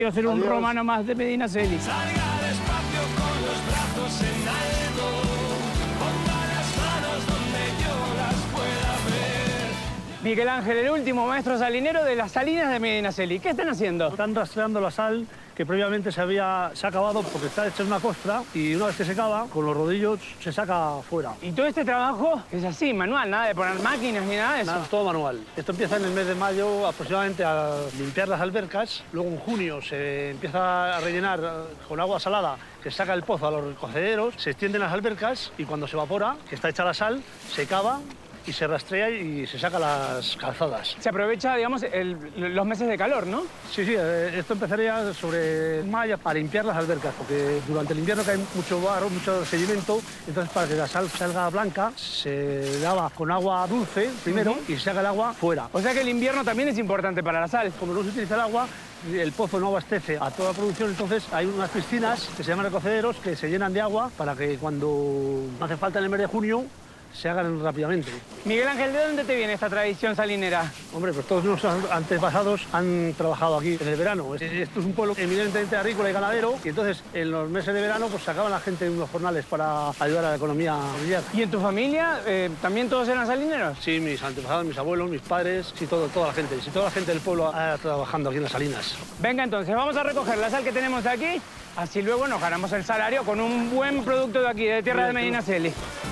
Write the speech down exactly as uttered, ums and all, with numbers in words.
Quiero ser un Adiós. romano más de Medinaceli. Salga despacio con los brazos en alto, ponga las manos donde yo las pueda ver. Miguel Ángel, el último maestro salinero de las salinas de Medinaceli. ¿Qué están haciendo? Están rastreando la sal que previamente se había se ha acabado porque está hecha en una costra y una vez que se acaba, con los rodillos se saca fuera. Y todo este trabajo es así, manual, nada de poner máquinas ni nada de eso. Nada, todo manual. Esto empieza en el mes de mayo aproximadamente a limpiar las albercas, luego en junio se empieza a rellenar con agua salada, se saca el pozo a los recogederos, se extienden las albercas y cuando se evapora, que está hecha la sal, se cava y se rastrea y se saca las calzadas. Se aprovecha, digamos, el- los meses de calor, ¿no? Sí, sí, eh, esto empezaría sobre mayo a limpiar las albercas, porque durante el invierno cae mucho barro, mucho sedimento, entonces para que la sal salga blanca se lava con agua dulce primero y se saca el agua fuera. O sea que el invierno también es importante para la sal. Como no se utiliza el agua, el pozo no abastece a toda la producción, entonces hay unas piscinas que se llaman recogederos que se llenan de agua para que cuando hace falta en el mes de junio se hagan rápidamente. Miguel Ángel, ¿de dónde te viene esta tradición salinera? Hombre, pues todos nuestros antepasados han trabajado aquí en el verano. Esto es un pueblo eminentemente agrícola y ganadero y entonces en los meses de verano pues sacaban la gente en unos jornales para ayudar a la economía familiar. ¿Y en tu familia eh, también todos eran salineros? Sí, mis antepasados, mis abuelos, mis padres, sí, todo, toda la gente. Sí, toda la gente del pueblo ha trabajando aquí en las salinas. Venga, entonces, vamos a recoger la sal que tenemos aquí, así luego nos ganamos el salario con un buen producto de aquí, de tierra de Bien, tú. Medinaceli.